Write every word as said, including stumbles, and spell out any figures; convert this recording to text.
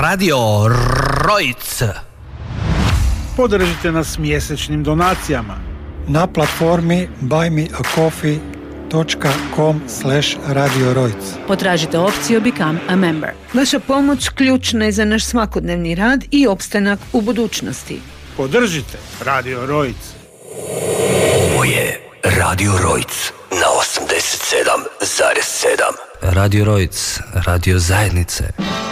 Radio Rojc. Podržite nas mjesečnim donacijama na platformi buymeacoffee dot com slash Radio Rojc. Potražite opciju Become a Member. Vaša pomoć ključna je za naš svakodnevni rad i opstanak u budućnosti. Podržite Radio Rojc. Ovo je Radio Rojc na osamdeset sedam zarez sedam. Radio Rojc, radio zajednice.